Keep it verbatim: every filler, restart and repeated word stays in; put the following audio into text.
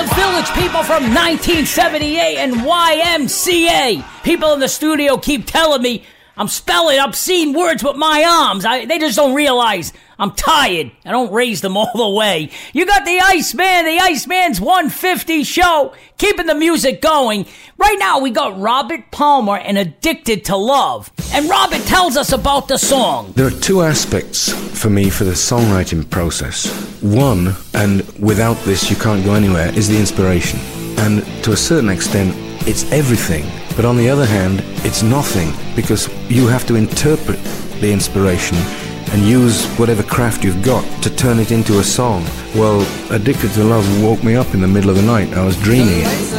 the Village People from nineteen seventy-eight and Y M C A. People in the studio keep telling me I'm spelling obscene words with my arms. I, they just don't realize I'm tired. I don't raise them all the way. You got the Iceman, the Iceman's one fifty show, keeping the music going. Right now we got Robert Palmer and Addicted to Love. And Robert tells us about the song. There are two aspects for me for the songwriting process. One, and without this you can't go anywhere, is the inspiration. And to a certain extent, it's everything. But on the other hand, it's nothing, because you have to interpret the inspiration and use whatever craft you've got to turn it into a song. Well, Addicted to Love woke me up in the middle of the night. I was dreaming.